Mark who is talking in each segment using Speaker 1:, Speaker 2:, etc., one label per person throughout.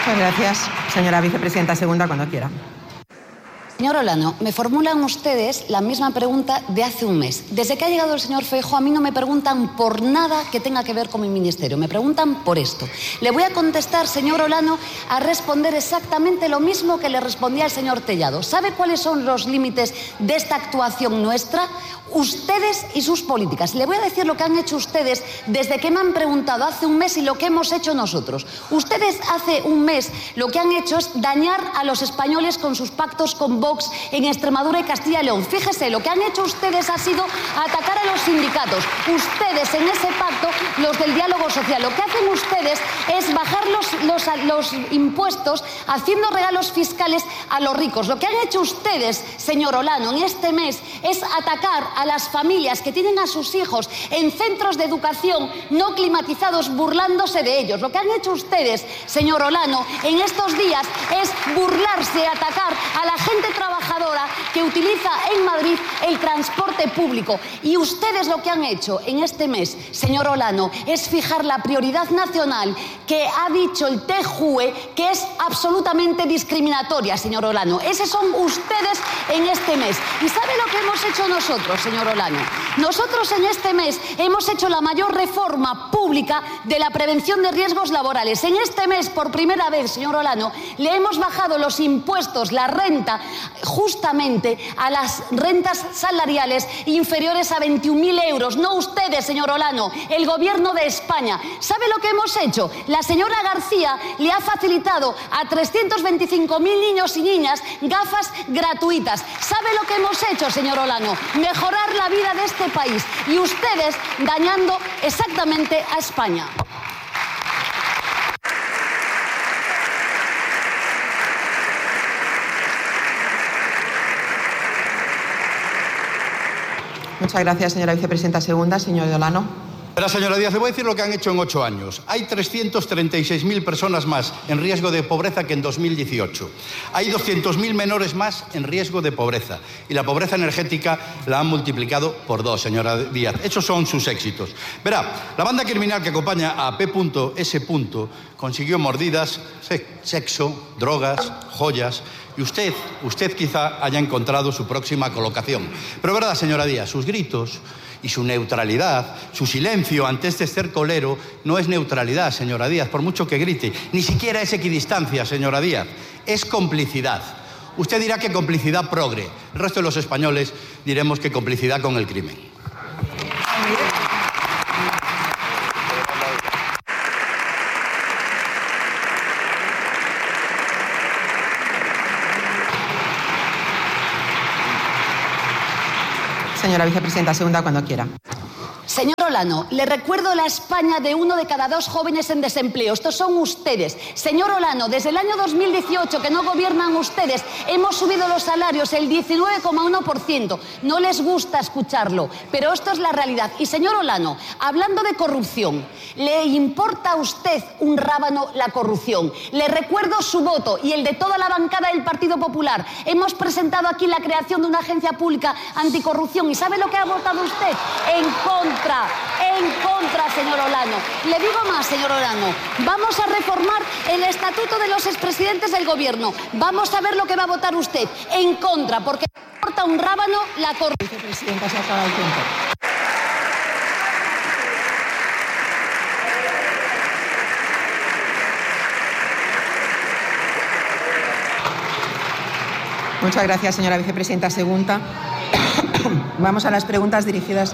Speaker 1: Muchas gracias, señora vicepresidenta segunda, cuando quiera.
Speaker 2: Señor Olano, me formulan ustedes la misma pregunta de hace un mes. Desde que ha llegado el señor Feijóo, a mí no me preguntan por nada que tenga que ver con mi ministerio. Me preguntan por esto. Le voy a contestar, señor Olano, a responder exactamente lo mismo que le respondía al señor Tellado. ¿Sabe cuáles son los límites de esta actuación nuestra? Ustedes y sus políticas. Le voy a decir lo que han hecho ustedes desde que me han preguntado hace un mes y lo que hemos hecho nosotros. Ustedes hace un mes lo que han hecho es dañar a los españoles con sus pactos con Vox en Extremadura y Castilla y León. Fíjese, lo que han hecho ustedes ha sido atacar a los sindicatos. Ustedes en ese pacto, los del diálogo social, lo que hacen ustedes es bajar los impuestos haciendo regalos fiscales a los ricos. Lo que han hecho ustedes, señor Olano, en este mes es atacar a las familias que tienen a sus hijos en centros de educación no climatizados, burlándose de ellos. Lo que han hecho ustedes, señor Olano, en estos días es burlarse, atacar a la gente trabajadora que utiliza en Madrid el transporte público. Y ustedes lo que han hecho en este mes, señor Olano, es fijar la prioridad nacional que ha dicho el TJUE que es absolutamente discriminatoria, señor Olano. Esos son ustedes en este mes. ¿Y sabe lo que hemos hecho nosotros, señor Olano? Nosotros en este mes hemos hecho la mayor reforma pública de la prevención de riesgos laborales. En este mes, por primera vez, señor Olano, le hemos bajado los impuestos, la renta, justamente a las rentas salariales inferiores a 21.000 euros. No ustedes, señor Olano, el Gobierno de España. ¿Sabe lo que hemos hecho? La señora García le ha facilitado a 325.000 niños y niñas gafas gratuitas. ¿Sabe lo que hemos hecho, señor Olano? Mejorar la vida de este país. Y ustedes dañando exactamente a España.
Speaker 1: Muchas gracias, señora vicepresidenta segunda. Señor Olano.
Speaker 3: Pero, señora Díaz, le voy a decir lo que han hecho en 8 años. Hay 336.000 personas más en riesgo de pobreza que en 2018. Hay 200.000 menores más en riesgo de pobreza. Y la pobreza energética la han multiplicado por 2, señora Díaz. Esos son sus éxitos. Verá, la banda criminal que acompaña a P.S. consiguió mordidas, sexo, drogas, joyas. Y usted quizá haya encontrado su próxima colocación. Pero verdad, señora Díaz, sus gritos y su neutralidad, su silencio ante este estercolero no es neutralidad, señora Díaz, por mucho que grite. Ni siquiera es equidistancia, señora Díaz. Es complicidad. Usted dirá que complicidad progre. El resto de los españoles diremos que complicidad con el crimen.
Speaker 1: Señora vicepresidenta segunda, cuando quiera.
Speaker 2: Señor Olano, le recuerdo la España de 1 de cada 2 jóvenes en desempleo. Estos son ustedes. Señor Olano, desde el año 2018, que no gobiernan ustedes, hemos subido los salarios el 19,1%. No les gusta escucharlo, pero esto es la realidad. Y señor Olano, hablando de corrupción, ¿le importa a usted un rábano la corrupción? Le recuerdo su voto y el de toda la bancada del Partido Popular. Hemos presentado aquí la creación de una agencia pública anticorrupción. ¿Y sabe lo que ha votado usted? En contra, señor Olano. Le digo más, señor Olano. Vamos a reformar el estatuto de los expresidentes del Gobierno. Vamos a ver lo que va a votar usted. En contra, porque le importa un rábano la corrupción.
Speaker 1: Vicepresidenta, se acaba el tiempo. Muchas gracias, señora vicepresidenta segunda. Vamos a las preguntas dirigidas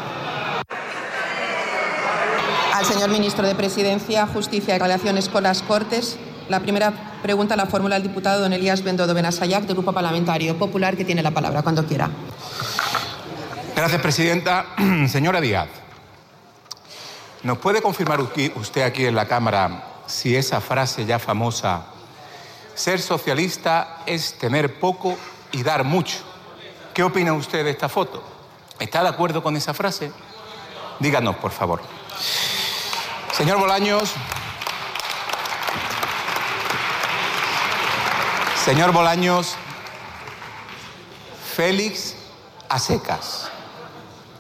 Speaker 1: al señor ministro de Presidencia, Justicia y Relaciones con las Cortes. La primera pregunta la formula el diputado don Elías Bendodo Benasayac, del Grupo Parlamentario Popular, que tiene la palabra cuando quiera.
Speaker 4: Gracias, presidenta. Señora Díaz, ¿nos puede confirmar usted aquí en la Cámara si esa frase ya famosa, ser socialista es tener poco y dar mucho? ¿Qué opina usted de esta foto? ¿Está de acuerdo con esa frase? Díganos, por favor. Señor Bolaños. Señor Bolaños, Félix a secas.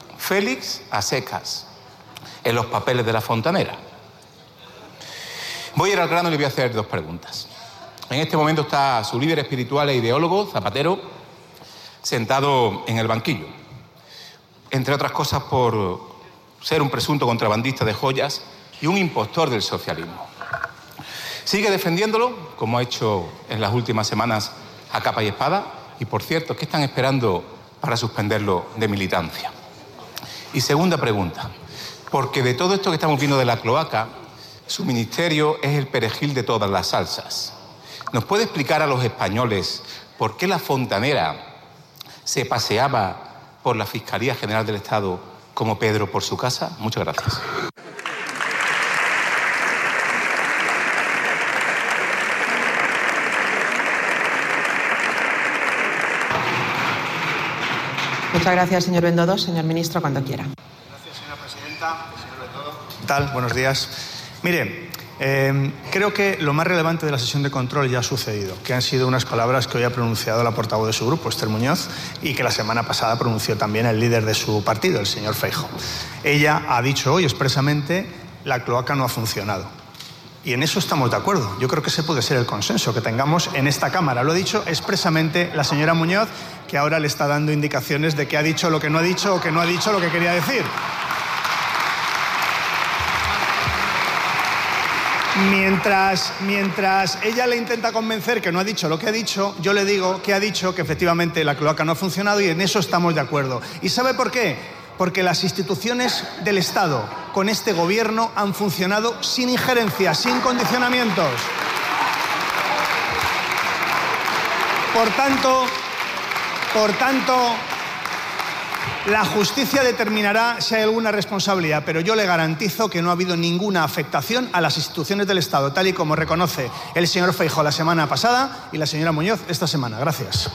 Speaker 4: Félix a secas. En los papeles de la Fontanera. Voy a ir al grano y le voy a hacer dos preguntas. En este momento está su líder espiritual e ideólogo, Zapatero, sentado en el banquillo. Entre otras cosas por ser un presunto contrabandista de joyas y un impostor del socialismo. Sigue defendiéndolo, como ha hecho en las últimas semanas a capa y espada. Y, por cierto, ¿qué están esperando para suspenderlo de militancia? Y segunda pregunta, porque de todo esto que estamos viendo de la cloaca, su ministerio es el perejil de todas las salsas. ¿Nos puede explicar a los españoles por qué la fontanera se paseaba por la Fiscalía General del Estado como Pedro por su casa? Muchas gracias.
Speaker 1: Muchas gracias, señor Bendodo. Señor ministro, cuando quiera.
Speaker 5: Gracias, señora presidenta. Señor Bendodo. ¿Qué tal? Buenos días. Mire, creo que lo más relevante de la sesión de control ya ha sucedido, que han sido unas palabras que hoy ha pronunciado la portavoz de su grupo, Esther Muñoz, y que la semana pasada pronunció también el líder de su partido, el señor Feijóo. Ella ha dicho hoy expresamente: la cloaca no ha funcionado. Y en eso estamos de acuerdo. Yo creo que ese puede ser el consenso que tengamos en esta Cámara. Lo ha dicho expresamente la señora Muñoz, que ahora le está dando indicaciones de que ha dicho lo que no ha dicho o que no ha dicho lo que quería decir. Mientras ella le intenta convencer que no ha dicho lo que ha dicho, yo le digo que ha dicho que efectivamente la cloaca no ha funcionado, y en eso estamos de acuerdo. ¿Y sabe por qué? Porque las instituciones del Estado con este gobierno han funcionado sin injerencias, sin condicionamientos. Por tanto, la justicia determinará si hay alguna responsabilidad, pero yo le garantizo que no ha habido ninguna afectación a las instituciones del Estado, tal y como reconoce el señor Feijóo la semana pasada y la señora Muñoz esta semana. Gracias.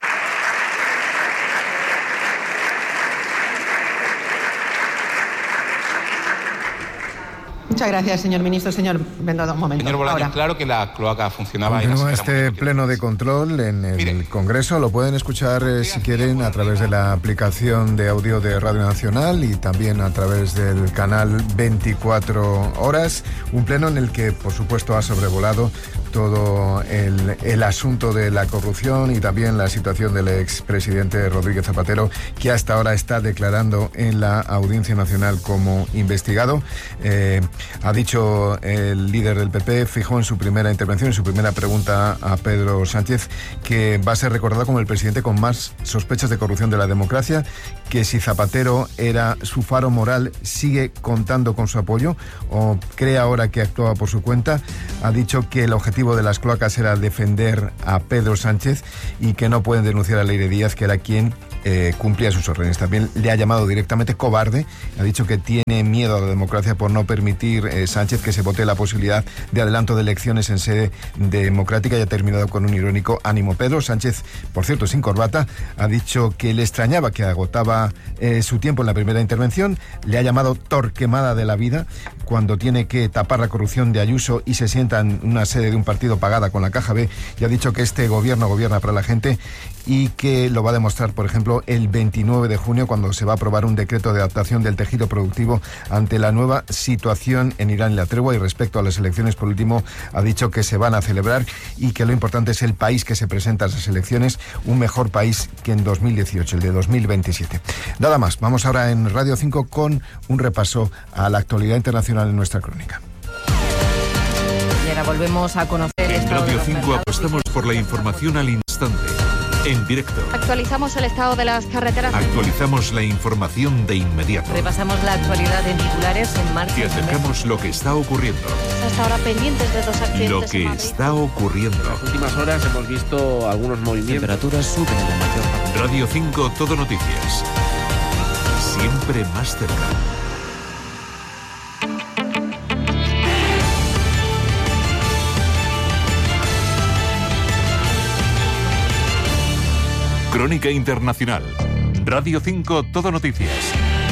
Speaker 1: Muchas gracias, señor ministro. Señor Bendodo, un momento.
Speaker 4: Señor Bolaños, claro que la cloaca funcionaba.
Speaker 6: Continúa este pleno de control en el Congreso. Lo pueden escuchar, si quieren, a través de la aplicación de audio de Radio Nacional y también a través del canal 24 Horas. Un pleno en el que, por supuesto, ha sobrevolado todo el asunto de la corrupción y también la situación del expresidente Rodríguez Zapatero, que hasta ahora está declarando en la Audiencia Nacional como investigado. Ha dicho el líder del PP, Feijóo, en su primera intervención, en su primera pregunta a Pedro Sánchez, que va a ser recordado como el presidente con más sospechas de corrupción de la democracia, que si Zapatero era su faro moral, sigue contando con su apoyo o cree ahora que actúa por su cuenta. Ha dicho que el objetivo de las cloacas era defender a Pedro Sánchez y que no pueden denunciar a Leire Díaz, que era quien cumplía sus órdenes. También le ha llamado directamente cobarde. Ha dicho que tiene miedo a la democracia por no permitir Sánchez que se vote la posibilidad de adelanto de elecciones en sede democrática, y ha terminado con un irónico ánimo. Pedro Sánchez, por cierto, sin corbata, ha dicho que le extrañaba que agotaba su tiempo en la primera intervención. Le ha llamado Torquemada de la vida cuando tiene que tapar la corrupción de Ayuso y se sienta en una sede de un partido pagada con la Caja B, y ha dicho que este gobierno gobierna para la gente y que lo va a demostrar, por ejemplo, el 29 de junio, cuando se va a aprobar un decreto de adaptación del tejido productivo ante la nueva situación en Irán y la tregua. Y respecto a las elecciones, por último, ha dicho que se van a celebrar y que lo importante es el país que se presenta a esas elecciones, un mejor país que en 2018, el de 2027. Nada más, vamos ahora en Radio 5 con un repaso a la actualidad internacional en nuestra crónica.
Speaker 7: Y ahora volvemos a conocer...
Speaker 8: En Radio 5 apostamos por la información al instante, en directo.
Speaker 9: Actualizamos el estado de las carreteras.
Speaker 8: Actualizamos la información de inmediato.
Speaker 7: Repasamos la actualidad en titulares en marcha.
Speaker 8: Y acercamos lo que está ocurriendo.
Speaker 9: Hasta ahora pendientes de dos accidentes.
Speaker 8: Lo que está ocurriendo.
Speaker 10: En las últimas horas hemos visto algunos movimientos.
Speaker 11: Temperaturas suben en la mayor parte.
Speaker 8: Radio 5 Todo Noticias. Siempre más cerca. Crónica Internacional. Radio 5 Todo Noticias.